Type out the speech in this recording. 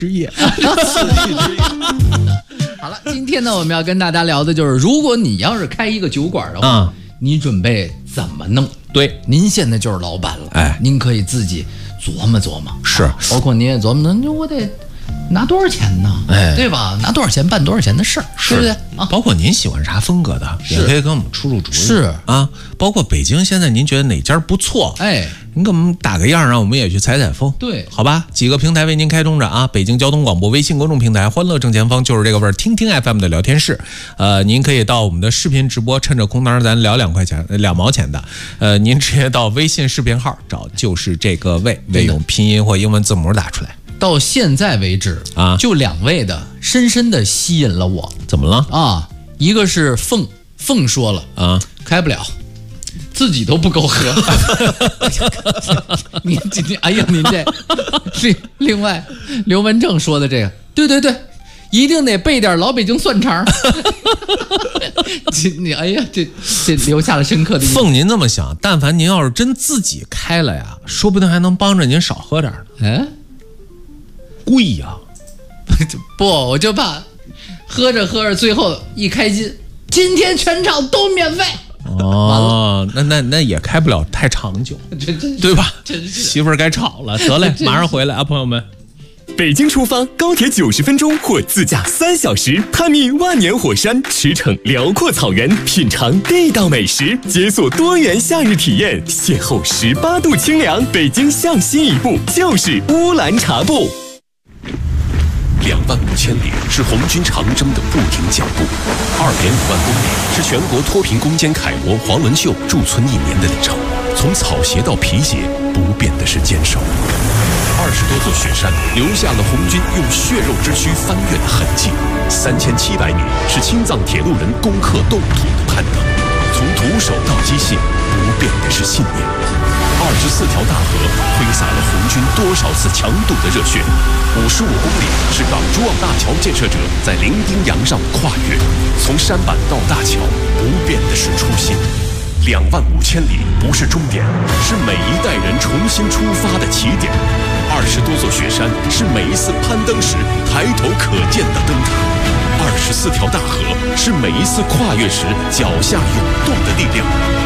之夜。 好了，今天呢，我们要跟大家聊的就是，如果你要是开一个酒馆的话，你准备怎么弄？ 对， 您现在就是老板了， 哎， 您可以自己琢磨琢磨， 是， 包括您也琢磨，那我得拿多少钱呢？ 哎， 对吧？拿多少钱办多少钱的事儿，对不对啊？ 包括您喜欢啥风格的，也可以跟我们出主意。 是啊，包括北京现在您觉得哪家不错？哎，您给我们打个样，让我们也去采采风。 对， 好吧，几个平台为您开通着啊，北京交通广播微信公众平台，欢乐正前方就是这个味儿，听听 FM 的聊天室。您可以到我们的视频直播，趁着空档咱聊2毛钱的。您直接到微信视频号找就是这个味，用拼音或英文字母打出来。 到现在为止啊，就2位的深深的吸引了我。 怎么了啊？一个是凤说了啊，开不了，自己都不够喝。您哎呀，您这另外刘文正说的这个，对，一定得备点老北京蒜肠。你哎呀，这留下了深刻的印象。 凤，您这么想，但凡您要是真自己开了呀，说不定还能帮着您少喝点呢。 哎。 贵呀， 不，我就怕喝着最后一开金，今天全场都免费。 哦，那也开不了太长久，对吧？媳妇儿该吵了，得嘞，马上回来啊，朋友们。 北京出发，高铁90分钟或自驾3小时，探秘万年火山，驰骋辽阔草原，品尝地道美食，解锁多元夏日体验，邂逅18度清凉。北京向西一步就是乌兰察布。 25000里是红军长征的不停脚步，2.5万公里是全国脱贫攻坚楷模黄文秀驻村1年的里程。从草鞋到皮鞋，不变的是坚守。20多座雪山留下了红军用血肉之躯翻越的痕迹。3700米是青藏铁路人攻克冻土的攀登。从徒手到机械，不变的是信念。24条大河挥洒了红军多少次强渡的热血，55公里是港珠澳大桥建设者在伶仃洋上的跨越。从山板到大桥，不变的是初心。25000里不是终点，是每一代人重新出发的起点。20多座雪山是每一次攀登时抬头可见的灯塔。24条大河是每一次跨越时脚下涌动的力量。